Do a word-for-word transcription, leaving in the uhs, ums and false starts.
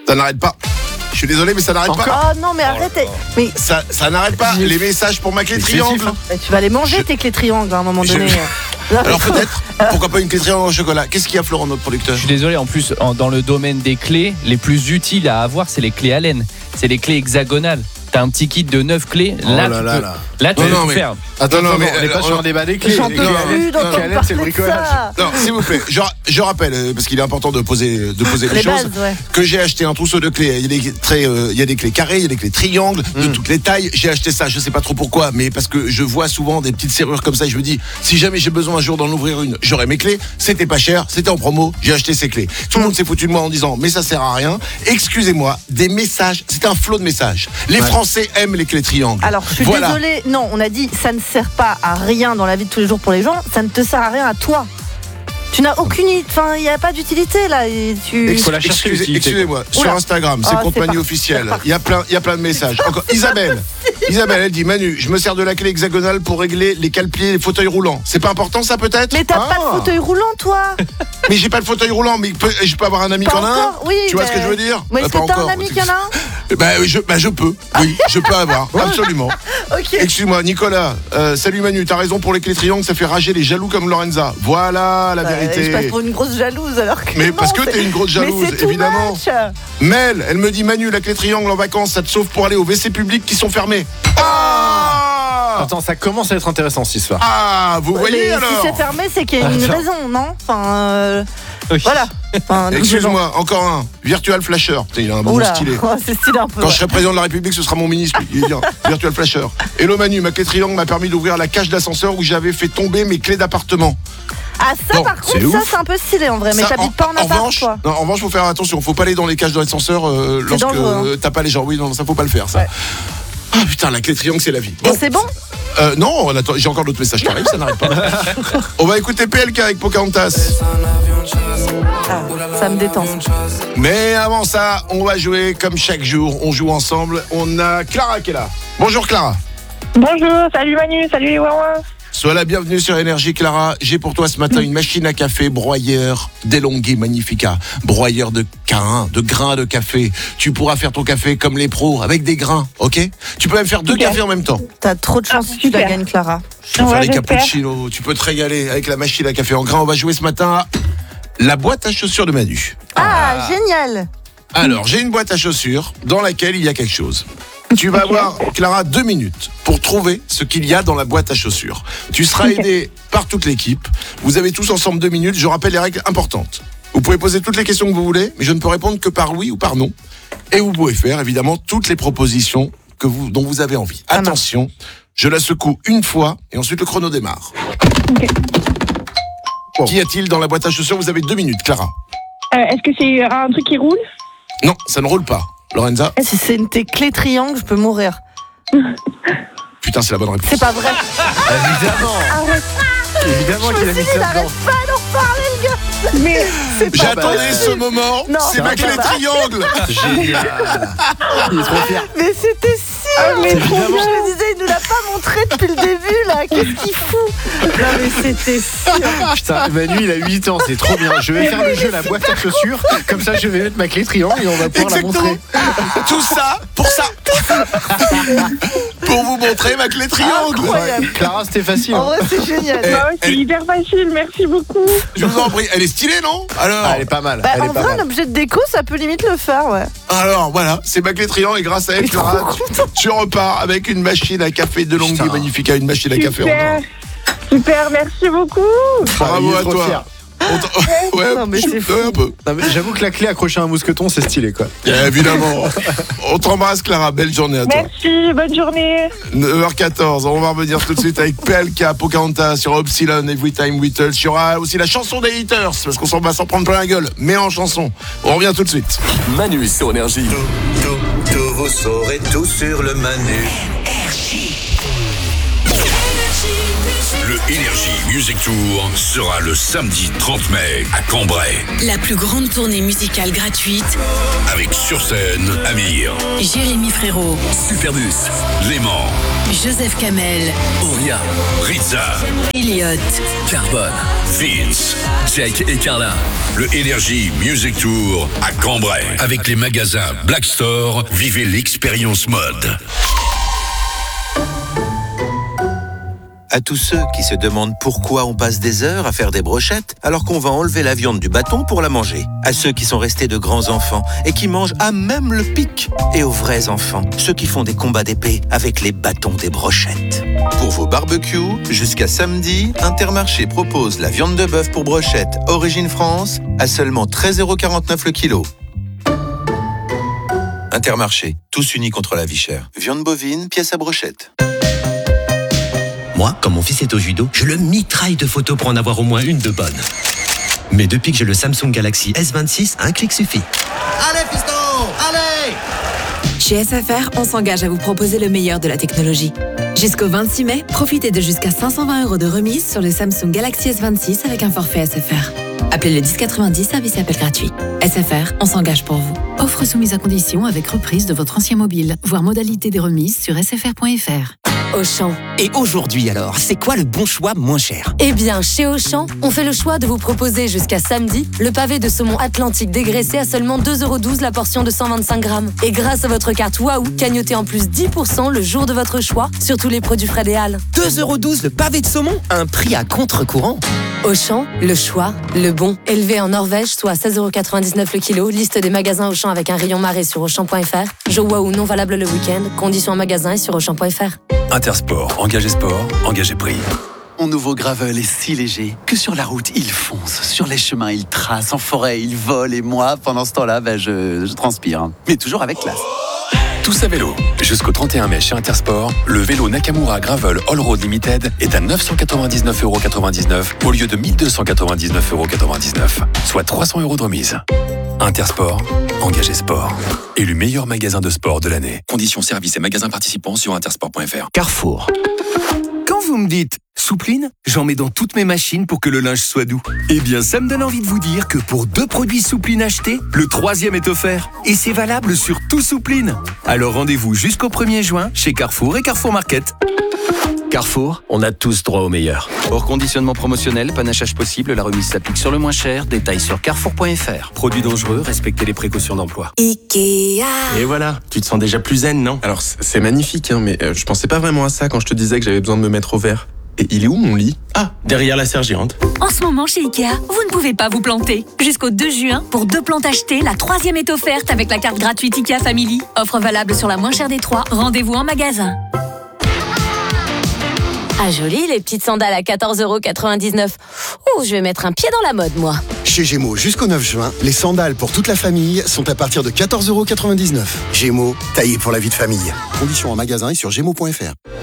Ça n'arrête pas. Je suis désolé, mais ça n'arrête Encore pas. Oh non, mais arrête. Mais Ça, ça n'arrête pas. Les messages pour ma clé triangle. mais tu vas les manger Je- tes clés triangles à un moment Je- donné. Alors peut-être, pourquoi pas une clé triangle au chocolat. Qu'est-ce qu'il y a, Florent, notre producteur? Je suis désolé, en plus, en- dans le domaine des clés, les plus utiles à avoir, c'est les clés Allen. C'est les clés hexagonales. T'as un petit kit de neuf clés. Oh Là, là tu là peux, là. là, tu Non, peux non, tout mais- faire. Attends, non, mais on n'est pas euh, sur un débat des clés. J'en Les peux clés, plus les d'entendre clés Allen, c'est le parler de bricolage. ça. Non, s'il vous plaît, je, je rappelle, euh, parce qu'il est important de poser, de poser les, Les choses, bases, ouais. que j'ai acheté un trousseau de clés. Il y a des, très, euh, il y a des clés carrées, il y a des clés triangles, de toutes les tailles. J'ai acheté ça, je sais pas trop pourquoi, mais parce que je vois souvent des petites serrures comme ça et je me dis, si jamais j'ai besoin un jour d'en ouvrir une, j'aurai mes clés. C'était pas cher, c'était en promo, j'ai acheté ces clés. Tout le monde s'est foutu de moi en disant, mais ça sert à rien. Excusez-moi, des messages, c'était un flot de messages. Les Français aiment les clés triangles. Alors, je suis Voilà. désolée. Non, on a dit ça ne sert pas à rien dans la vie de tous les jours pour les gens. Ça ne te sert à rien à toi. Tu n'as aucune, enfin, il n'y a pas d'utilité là. Et tu... Ex- faut la chercher, Excusez- l'utilité. Excusez-moi, sur Oula. Instagram, c'est Oh, compte c'est Manu parti. officiel. Il y a plein, il y a plein de messages. Encore Isabelle, Isabelle, elle dit Manu, je me sers de la clé hexagonale pour régler les cale-pieds, les fauteuils roulants. C'est pas important ça peut-être? Mais t'as Ah. pas de fauteuil roulant, toi. Mais j'ai pas de fauteuil roulant, mais peut- je peux avoir un ami Pas qui en a un. encore. Oui. Tu vois mais- ce que je veux dire? Mais Bah, est-ce pas que t'as un encore. ami qui en a un? Bah, je, bah je peux. Oui, je peux avoir. Absolument. Ok. Excuse-moi, Nicolas. euh, salut Manu, t'as raison pour les clés triangles, ça fait rager les jaloux comme Lorenza. Voilà la Bah, vérité. je passe pour une grosse jalouse alors que. Mais non, parce que c'est- t'es une grosse jalouse, mais c'est too évidemment. much. Mel, elle me dit Manu, la clé triangle en vacances, ça te sauve pour aller aux W C publics qui sont fermés. Ah Attends, ça commence à être intéressant cette histoire. Ah, vous voyez Mais alors si c'est fermé, c'est qu'il y a une Attends. raison, non? Enfin, euh, Oui. voilà. Enfin, donc, Excuse-moi, encore un. Virtual Flasher. Putain, il a un bon. bon Oula, stylé. c'est stylé un peu. Quand ouais. je serai président de la République, ce sera mon ministre. Il est bien. Virtual Flasher. Hello Manu, ma clé triangle m'a permis d'ouvrir la cage d'ascenseur où j'avais fait tomber mes clés d'appartement. Ah, ça, Bon, par c'est contre, ça, ouf. c'est un peu stylé en vrai. Mais Ça, t'habites pas en appart, revanche, toi. non, en revanche, faut faire attention. Faut pas aller dans les cages d'ascenseur euh, C'est lorsque dangereux, hein. euh, t'as pas les gens. Oui, non, ça faut pas le faire, ça. Ouais. Ah putain, la clé triangle, c'est la vie. Bon, c'est bon? Euh, non, on attend- j'ai encore d'autres messages qui arrivent, ça n'arrête pas. On va écouter P L K avec Pocahontas. Ah, ça me détend. Mais avant ça, on va jouer comme chaque jour. On joue ensemble. On a Clara qui est là. Bonjour Clara. Bonjour, salut Manu, salut les Wawa. Sois la bienvenue sur Énergie Clara. J'ai pour toi ce matin une machine à café broyeur DeLonghi Magnifica. Broyeur de grains, de grains de café. Tu pourras faire ton café comme les pros, avec des grains, ok? Tu peux même faire deux Super. cafés en même temps. T'as trop de chance Ah, si tu la super. gagnes, Clara. Tu peux Ouais, faire les j'espère. cappuccinos, tu peux te régaler avec la machine à café en grains. On va jouer ce matin à la boîte à chaussures de Manu. Ah, génial. Alors, j'ai une boîte à chaussures dans laquelle il y a quelque chose. Tu vas avoir, Clara, deux minutes pour trouver ce qu'il y a dans la boîte à chaussures. Tu seras aidé par toute l'équipe. Vous avez tous ensemble deux minutes. Je rappelle les règles importantes. Vous pouvez poser toutes les questions que vous voulez, mais je ne peux répondre que par oui ou par non. Et vous pouvez faire, évidemment, toutes les propositions que vous, dont vous avez envie. marche. Attention, je la secoue une fois et ensuite le chrono démarre. Ok. Bon. Qu'y a-t-il dans la boîte à chaussures? Vous avez deux minutes, Clara. Euh, Est-ce que c'est un truc qui roule? Non, ça ne roule pas. Lorenza, Si c'est une tes clés triangles, je peux mourir. putain, c'est la bonne réponse. C'est pas vrai. Évidemment. Évidemment qu'il a mis ça Il dedans. arrête pas d'en parler, le gars. Mais C'est pas J'attendais vrai. ce moment. Non, c'est c'est ma pas clé vrai. triangle. Génial. Il est trop fier. Mais c'était sûr. Ah, mais Je trop bien. me disais, il nous l'a pas montré depuis le début, là. Qu'est-ce qu'il fout? Non, mais c'était sûr. Putain, Manu, il a huit ans, c'est trop bien. Je vais faire le jeu la boîte à chaussures. Comme ça, je vais mettre ma clé triangle et on va pouvoir Exactement. la montrer. Tout ça pour ça. Pour vous montrer ma clé triangle. Incroyable. Clara, c'était facile. En hein. vrai, c'est génial. Eh, bah ouais, c'est elle- hyper facile, merci beaucoup. Je vous en prie. Elle est stylée, non? Alors, Ah, elle est pas mal. Bah, elle est en pas vrai, un mal. objet de déco, ça peut limite le faire, ouais. alors voilà, c'est ma clé triangle et grâce à elle, Je suis trop Clara, tu, tu repars avec une machine à café de longue Putain. Magnifica, une machine à café en Super, grains. super, merci beaucoup. Bravo il est à trop toi. fier. On t'en- ouais, Non, mais c'est fou. ouais, un peu. Non, mais j'avoue que la clé accrochée à un mousqueton, c'est stylé, quoi. Bien évidemment. On t'embrasse, Clara. Belle journée à toi. Merci, bonne journée. neuf heures quatorze, on va revenir tout de suite avec P L K, Pocahontas sur Upsilon, Every Time We Touch. Il y aura aussi la chanson des haters, parce qu'on s'en va s'en prendre plein la gueule, mais en chanson. On revient tout de suite. Manu sur Énergie. Tout, tout, tout, vous saurez tout sur le Manu. Le Le Energy Music Tour sera le samedi trente mai à Cambrai. La plus grande tournée musicale gratuite avec sur scène Amir, Jérémy Frérot, Superbus, Léman, Joseph Kamel, Auria, Rizza, Elliott, Carbone, Vince, Jake et Carla. Le Energy Music Tour à Cambrai. Avec les magasins Black Store, vivez l'expérience mode. À tous ceux qui se demandent pourquoi on passe des heures à faire des brochettes alors qu'on va enlever la viande du bâton pour la manger. À ceux qui sont restés de grands enfants et qui mangent à même le pic. Et aux vrais enfants, ceux qui font des combats d'épée avec les bâtons des brochettes. Pour vos barbecues, jusqu'à samedi, Intermarché propose la viande de bœuf pour brochette Origine France à seulement treize euros quarante-neuf le kilo. Intermarché, tous unis contre la vie chère. Viande bovine, pièce à brochette. Moi, quand mon fils est au judo, je le mitraille de photos pour en avoir au moins une de bonne. Mais depuis que j'ai le Samsung Galaxy S vingt-six, un clic suffit. Allez, fiston, allez! Chez S F R, on s'engage à vous proposer le meilleur de la technologie. Jusqu'au vingt-six mai, profitez de jusqu'à cinq cent vingt euros de remise sur le Samsung Galaxy S vingt-six avec un forfait S F R. Appelez le dix quatre-vingt-dix, service et appel gratuit. S F R, on s'engage pour vous. Offre soumise à condition avec reprise de votre ancien mobile. Voir modalité des remises sur s f r point f r. Auchan. Et aujourd'hui alors, c'est quoi le bon choix moins cher? Eh bien, chez Auchan, on fait le choix de vous proposer jusqu'à samedi le pavé de saumon atlantique dégraissé à seulement deux euros douze la portion de cent vingt-cinq grammes. Et grâce à votre carte Waouh, cagnotez en plus dix pour cent le jour de votre choix sur tous les produits Fred et Halles. deux euros douze le pavé de saumon? Un prix à contre-courant. Auchan, le choix, le bon. Élevé en Norvège, soit seize euros quatre-vingt-dix-neuf le kilo. Liste des magasins Auchan avec un rayon marée sur auchan point f r. Jeux Waouh non valable le week-end. Conditions en magasin et sur auchan point f r. Intersport, engagé sport, engagé prix. Mon nouveau gravel est si léger que sur la route, il fonce. Sur les chemins, il trace. En forêt, il vole. Et moi, pendant ce temps-là, ben, je, je transpire. Hein. Mais toujours avec classe. Tous à vélo. Jusqu'au trente et un mai chez Intersport, le vélo Nakamura Gravel All Road Limited est à neuf cent quatre-vingt-dix-neuf euros quatre-vingt-dix-neuf au lieu de mille deux cent quatre-vingt-dix-neuf euros quatre-vingt-dix-neuf, soit trois cents euros de remise. Intersport, engagé sport. Élu meilleur magasin de sport de l'année. Conditions services et magasins participants sur intersport point f r. Carrefour. Quand vous me dites soupline, j'en mets dans toutes mes machines pour que le linge soit doux. Eh bien, ça me donne envie de vous dire que pour deux produits soupline achetés, le troisième est offert. Et c'est valable sur tout soupline. Alors rendez-vous jusqu'au premier juin chez Carrefour et Carrefour Market. Carrefour, on a tous droit au meilleur. Hors conditionnement promotionnel, panachage possible, la remise s'applique sur le moins cher. Détails sur carrefour point f r. Produits dangereux, respectez les précautions d'emploi. Ikea. Et voilà, tu te sens déjà plus zen, non? Alors c'est magnifique, hein, mais euh, je pensais pas vraiment à ça quand je te disais que j'avais besoin de me mettre au vert. Et il est où mon lit? Ah, derrière la serre géante. En ce moment chez Ikea, vous ne pouvez pas vous planter. Jusqu'au deux juin, pour deux plantes achetées, la troisième est offerte avec la carte gratuite Ikea Family. Offre valable sur la moins chère des trois. Rendez-vous en magasin. Ah joli, les petites sandales à quatorze euros quatre-vingt-dix-neuf. Oh, je vais mettre un pied dans la mode, moi. Chez Gémeaux, jusqu'au neuf juin, les sandales pour toute la famille sont à partir de quatorze euros quatre-vingt-dix-neuf. Gémeaux, taillé pour la vie de famille. Conditions en magasin et sur gémeaux point f r.